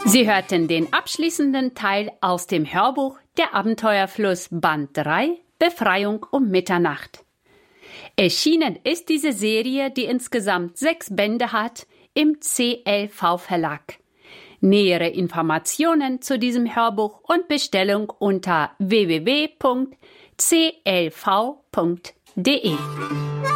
Sie hörten den abschließenden Teil aus dem Hörbuch Der Abenteuerfluss Band 3, Befreiung um Mitternacht. Erschienen ist diese Serie, die insgesamt 6 Bände hat, im CLV-Verlag. Nähere Informationen zu diesem Hörbuch und Bestellung unter www.clv.de.